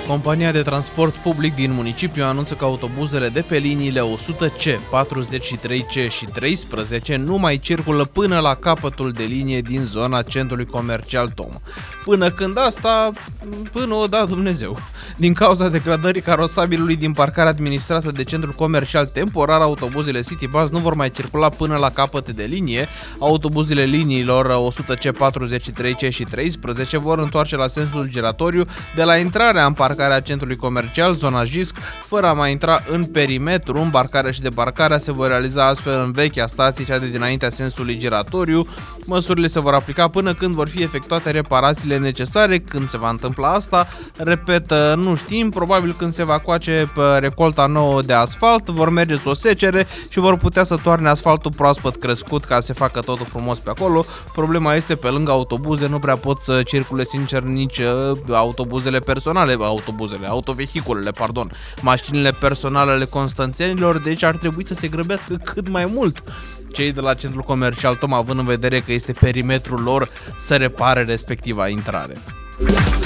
Compania de transport public din municipiu anunță că autobuzele de pe liniile 100C, 43C și 13 nu mai circulă până la capătul de linie din zona centrului comercial Toma. Până când asta, până o da Dumnezeu. Din cauza degradării carosabilului din parcarea administrată de centrul comercial temporar, autobuzele City Bus nu vor mai circula până la capăt de linie. Autobuzele liniilor 100C, 43C și 13 vor întoarce la sensul giratoriu de la intrarea în parcarea centrului comercial, zona Jisc, fără a mai intra în perimetru. Îmbarcarea și debarcarea se vor realiza astfel în vechea stație, cea de dinaintea sensului giratoriu. Măsurile se vor aplica până când vor fi efectuate reparațiile necesare. Când se va întâmpla asta, repet, nu știm, probabil când se va coace recolta nouă de asfalt, vor merge să o secere și vor putea să toarne asfaltul proaspăt crescut ca să se facă totul frumos pe acolo. Problema este, pe lângă autobuze nu prea pot să circule sincer nici autovehiculele, mașinile personale ale constanțenilor, deci ar trebui să se grăbească cât mai mult cei de la centrul comercial Toma, având în vedere că este perimetrul lor să repare respectiva intrare.